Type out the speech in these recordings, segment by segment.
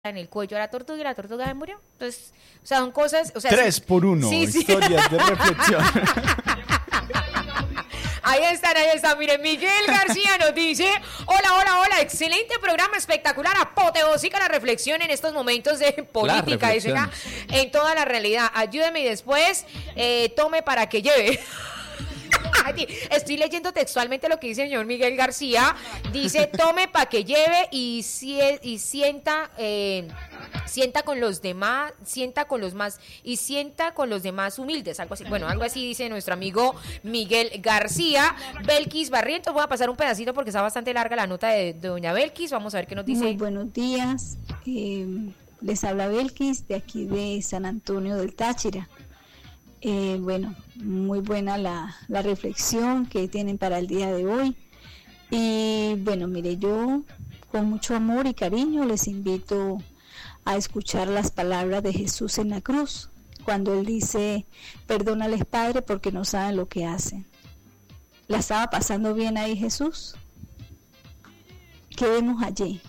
en el cuello a la tortuga y la tortuga se murió. Entonces, o sea, son cosas... O sea, 3x1, sí, sí. historias de reflexión. Ahí están. Miren, Miguel García nos dice: hola, excelente programa, espectacular, apoteósica la reflexión en estos momentos de política, dice acá, en toda la realidad. Ayúdeme y después tome para que lleve. Estoy leyendo textualmente lo que dice el señor Miguel García. Dice: tome para que lleve y sienta con los demás, sienta con los demás humildes, algo así. Bueno, algo así dice nuestro amigo Miguel García. Belkis Barrientos, voy a pasar un pedacito porque está bastante larga la nota de doña Belkis. Vamos a ver qué nos dice. Muy buenos días. Les habla Belkis de aquí de San Antonio del Táchira. Bueno, muy buena la reflexión que tienen para el día de hoy. Y bueno, mire, yo con mucho amor y cariño les invito a escuchar las palabras de Jesús en la cruz, cuando Él dice: perdónales, Padre, porque no saben lo que hacen. ¿La estaba pasando bien ahí Jesús? ¿Qué vemos allí?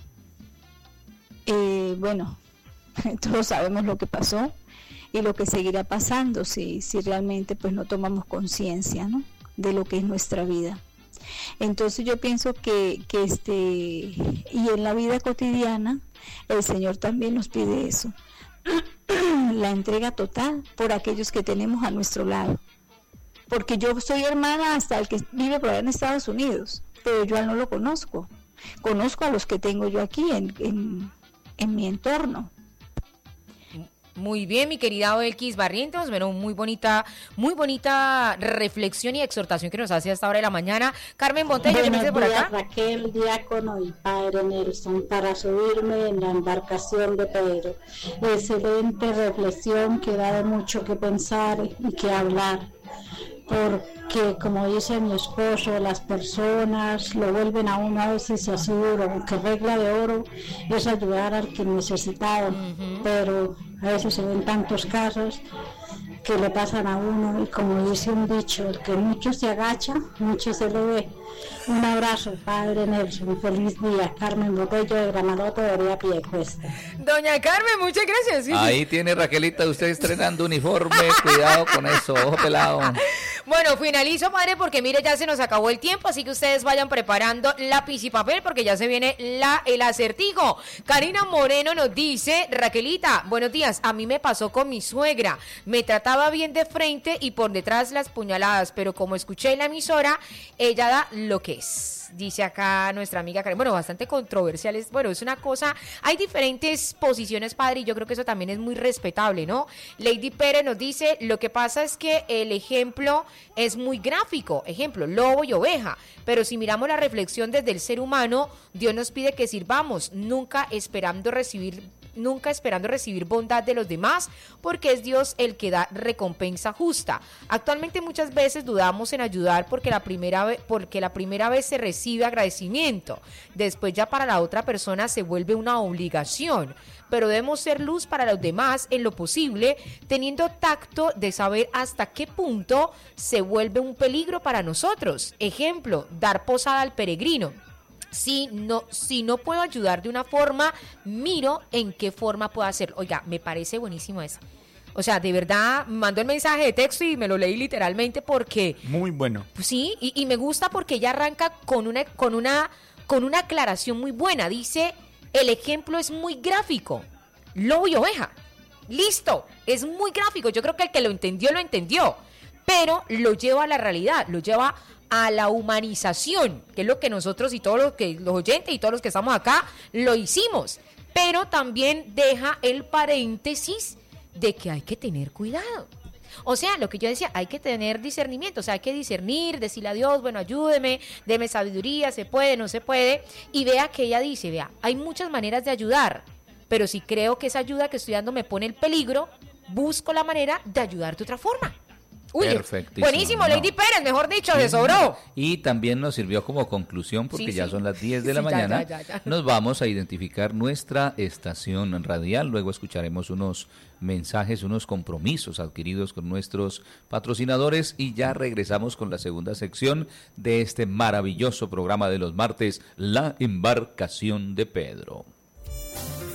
Bueno, todos sabemos lo que pasó y lo que seguirá pasando si realmente pues no tomamos conciencia, ¿no?, de lo que es nuestra vida. Entonces yo pienso que y en la vida cotidiana el Señor también nos pide eso, la entrega total por aquellos que tenemos a nuestro lado, porque yo soy hermana hasta el que vive por allá en Estados Unidos, pero yo no lo conozco a los que tengo yo aquí en mi entorno. Muy bien, mi querida Belkis Barrientos, bueno, muy bonita reflexión y exhortación que nos hace hasta ahora de la mañana. Carmen Montello, ¿qué me dice por acá? Raquel, Diácono y Padre Nelson, para subirme en la embarcación de Pedro. Excelente reflexión que da de mucho que pensar y que hablar, porque como dice mi esposo, las personas lo vuelven a uno a veces así duro, aunque regla de oro es ayudar al que necesitado, pero a veces se ven tantos casos que le pasan a uno, y como dice un dicho, el que mucho se agacha, mucho se le ve. Un abrazo, Padre Nelson, feliz día. Carmen Botello de Granalote de Oría Piedecuesta. Doña Carmen, muchas gracias. Sí, ahí tiene Raquelita, usted estrenando uniforme, cuidado con eso, ojo pelado. Bueno, finalizo, padre, porque mire, ya se nos acabó el tiempo, así que ustedes vayan preparando lápiz y papel porque ya se viene el acertijo. Karina Moreno nos dice: Raquelita, buenos días, a mí me pasó con mi suegra, me trataba bien de frente y por detrás las puñaladas, pero como escuché en la emisora, ella da lo que es. Dice acá nuestra amiga Karen. Bueno, bastante controversiales. Bueno, es una cosa, hay diferentes posiciones, padre, y yo creo que eso también es muy respetable, ¿no? Lady Pérez nos dice: lo que pasa es que el ejemplo es muy gráfico, ejemplo, lobo y oveja, pero si miramos la reflexión desde el ser humano, Dios nos pide que sirvamos, nunca esperando recibir bondad de los demás, porque es Dios el que da recompensa justa. Actualmente muchas veces dudamos en ayudar porque la primera vez se recibe agradecimiento, después ya para la otra persona se vuelve una obligación, pero debemos ser luz para los demás en lo posible, teniendo tacto de saber hasta qué punto se vuelve un peligro para nosotros. Ejemplo, dar posada al peregrino. Si no puedo ayudar de una forma, miro en qué forma puedo hacerlo. Oiga, me parece buenísimo eso. O sea, de verdad, mandó el mensaje de texto y me lo leí literalmente porque... Muy bueno. Pues sí, y me gusta porque ella arranca con una aclaración muy buena. Dice: el ejemplo es muy gráfico. Lobo y oveja. Listo, es muy gráfico. Yo creo que el que lo entendió. Pero lo lleva a la realidad, lo lleva a la humanización, que es lo que nosotros y todos los oyentes y todos los que estamos acá lo hicimos. Pero también deja el paréntesis de que hay que tener cuidado. O sea, lo que yo decía, hay que tener discernimiento, o sea, hay que discernir, decirle a Dios: bueno, ayúdeme, deme sabiduría, se puede, no se puede. Y vea que ella dice: vea, hay muchas maneras de ayudar, pero si creo que esa ayuda que estoy dando me pone en peligro, busco la manera de ayudar de otra forma. Uy, buenísimo, Lady Pérez, mejor dicho, se sobró. Y también nos sirvió como conclusión, porque ya son las 10 de la mañana. Ya. Nos vamos a identificar nuestra estación radial, luego escucharemos unos mensajes, unos compromisos adquiridos con nuestros patrocinadores y ya regresamos con la segunda sección de este maravilloso programa de los martes, La Embarcación de Pedro.